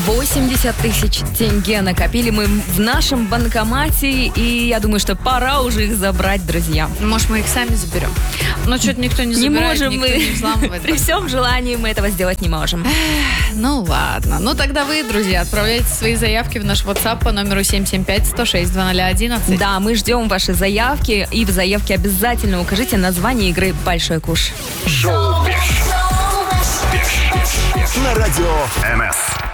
80 тысяч тенге накопили мы в нашем банкомате, и я думаю, что пора уже их забрать, друзья. Может, мы их сами заберем? Но что-то никто не забирает, можем никто мы. не взламывает. При всем желании мы этого сделать не можем. Ну ладно. Ну тогда вы, друзья, отправляйте свои заявки в наш WhatsApp по номеру 775-106-2011. Да, мы ждем ваши заявки, и в заявке обязательно укажите название игры «Большой куш». Шоу на Радио МС.